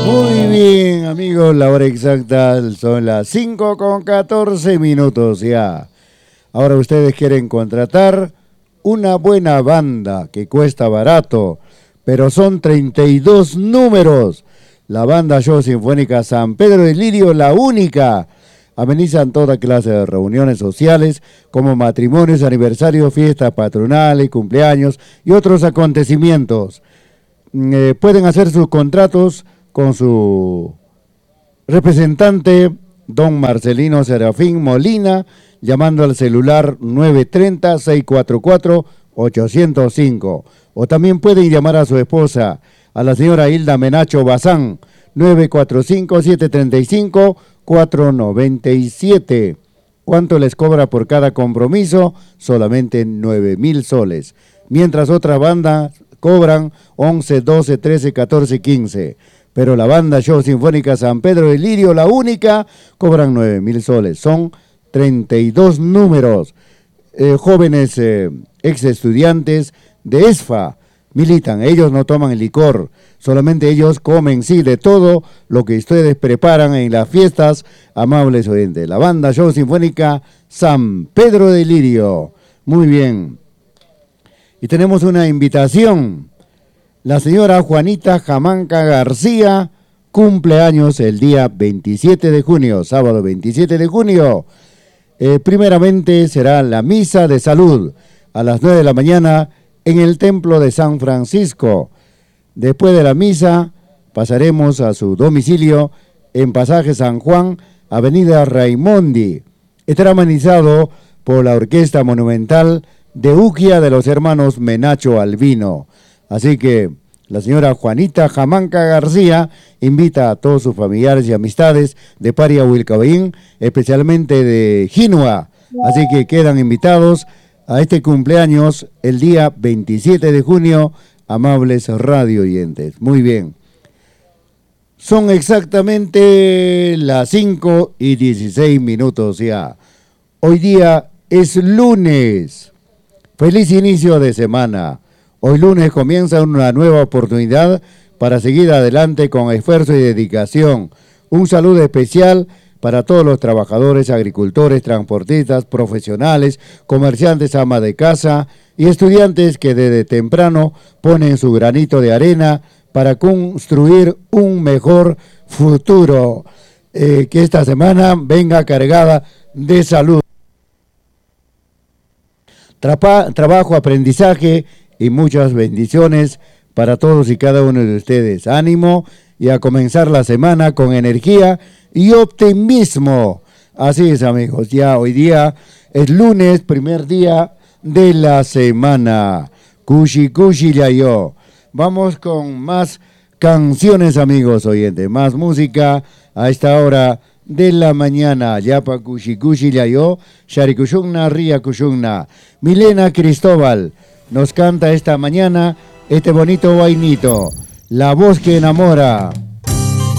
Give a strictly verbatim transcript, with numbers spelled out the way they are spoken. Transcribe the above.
Muy bien, amigos, la hora exacta son las cinco con catorce minutos ya. Ahora ustedes quieren contratar una buena banda que cuesta barato, pero son treinta y dos números. La banda Show Sinfónica San Pedro de Lirio, la única. Amenizan toda clase de reuniones sociales como matrimonios, aniversarios, fiestas patronales, cumpleaños y otros acontecimientos. Eh, pueden hacer sus contratos con su representante, don Marcelino Serafín Molina, llamando al celular nueve tres cero, seis cuatro cuatro, ocho cero cinco. O también pueden llamar a su esposa, a la señora Hilda Menacho Bazán, nueve cuatro cinco, siete tres cinco, cuatro nueve siete. ¿Cuánto les cobra por cada compromiso? Solamente nueve mil soles. Mientras otras bandas cobran once, doce, trece, catorce, quince. Pero la banda Show Sinfónica San Pedro de Lirio, la única, cobran nueve mil soles. Son treinta y dos números. Eh, jóvenes eh, ex estudiantes de ESFA militan. Ellos no toman licor, solamente ellos comen, sí, de todo lo que ustedes preparan en las fiestas, amables oyentes. La banda Show Sinfónica San Pedro de Lirio. Muy bien. Y tenemos una invitación. La señora Juanita Jamanca García cumple años el día veintisiete de junio, sábado veintisiete de junio. Eh, primeramente será la misa de salud a las nueve de la mañana en el Templo de San Francisco. Después de la misa pasaremos a su domicilio en Pasaje San Juan, Avenida Raimondi. Estará amenizado por la Orquesta Monumental de Uquia de los hermanos Menacho Albino. Así que la señora Juanita Jamanca García invita a todos sus familiares y amistades de Paria Huilcabaín, especialmente de Jinua. Así que quedan invitados a este cumpleaños el día veintisiete de junio, amables radio oyentes. Muy bien. Son exactamente las cinco y dieciséis minutos ya. Hoy día es lunes. Feliz inicio de semana. Hoy lunes comienza una nueva oportunidad para seguir adelante con esfuerzo y dedicación. Un saludo especial para todos los trabajadores, agricultores, transportistas, profesionales, comerciantes, amas de casa y estudiantes que desde temprano ponen su granito de arena para construir un mejor futuro. Eh, que esta semana venga cargada de salud. Trapa, trabajo, aprendizaje y muchas bendiciones para todos y cada uno de ustedes. Ánimo y a comenzar la semana con energía y optimismo. Así es, amigos, ya hoy día es lunes, primer día de la semana. Cushi, cushi, ya yo. Vamos con más canciones, amigos oyentes, más música a esta hora de la mañana. Yapa cushi, cushi, ya yo. Sharikushunna, Ria Kushunna. Milena Cristóbal nos canta esta mañana este bonito vainito, La Voz que Enamora.